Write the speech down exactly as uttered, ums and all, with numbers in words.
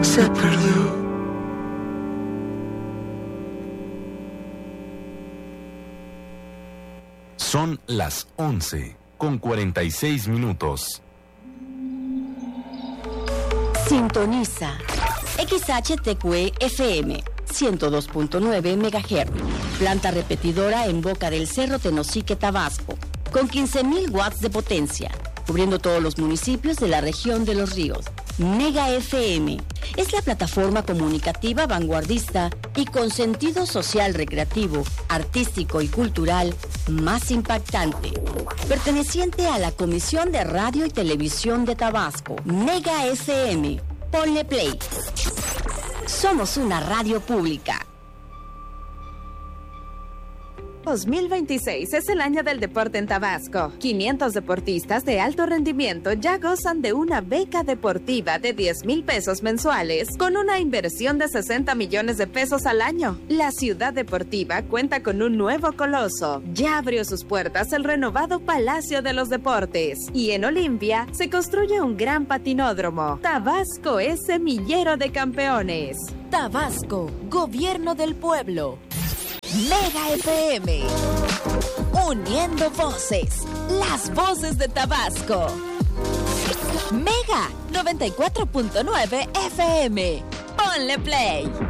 se perdió. Son las once con cuarenta y seis minutos. Sintoniza X H T Q E F M ciento dos punto nueve megahertz, planta repetidora en Boca del Cerro, Tenosique, Tabasco, con quince mil watts de potencia, cubriendo todos los municipios de la región de Los Ríos. Mega F M es la plataforma comunicativa vanguardista y con sentido social, recreativo, artístico y cultural más impactante, perteneciente a la Comisión de Radio y Televisión de Tabasco. Mega F M, ponle play. Somos una radio pública. dos mil veintiséis es el año del deporte en Tabasco. quinientos deportistas de alto rendimiento ya gozan de una beca deportiva de diez mil pesos mensuales con una inversión de sesenta millones de pesos al año. La ciudad deportiva cuenta con un nuevo coloso. Ya abrió sus puertas el renovado Palacio de los Deportes y en Olimpia se construye un gran patinódromo. Tabasco es semillero de campeones. Tabasco, gobierno del pueblo. Mega F M, uniendo voces, las voces de Tabasco. Mega noventa y cuatro punto nueve F M, ponle play.